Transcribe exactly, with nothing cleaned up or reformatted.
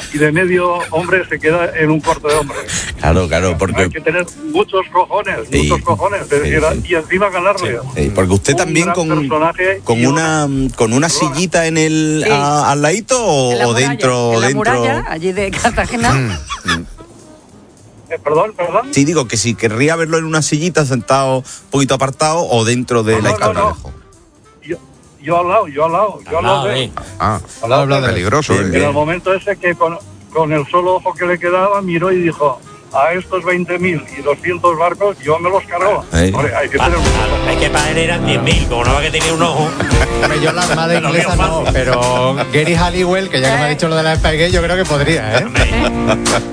y de medio hombre se queda en un cuarto de hombre. Claro, claro, porque... Hay que tener muchos cojones, sí, muchos cojones, sí, decir, sí. y encima ganarle. Sí, sí, porque usted un también gran con, con y una con una sillita en el Sí. a, al ladito o, En la o muralla, dentro en la dentro. muralla, allí de Cartagena. Eh, perdón, perdón. Sí, digo que si querría verlo en una sillita sentado un poquito apartado o dentro de No, la no, izquierda. no, no. Yo, yo al lado, yo al lado, yo al lado de él. Ah, Al lado de él. peligroso. Bien, ¿eh? En bien. el momento ese que con, con el solo ojo que le quedaba miró y dijo, a estos veinte mil y doscientos barcos yo me los cargo. Ahí. Hombre, hay que Pa- tener mucho claro, ojo. es que para él eran diez mil, como no va que tenía un ojo. Hombre, yo la armada inglesa no, pero Gary Halliwell, que ya que me ha dicho lo de la Spy Gate, yo creo que podría, ¿eh?